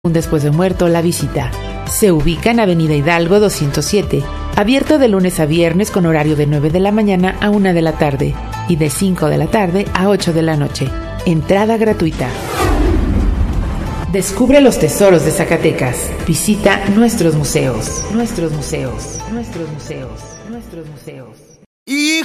Después de muerto, la visita. Se ubica en Avenida Hidalgo 207, abierto de lunes a viernes con horario de 9 de la mañana a 1 de la tarde y de 5 de la tarde a 8 de la noche. Entrada gratuita. Descubre los tesoros de Zacatecas. Visita nuestros museos.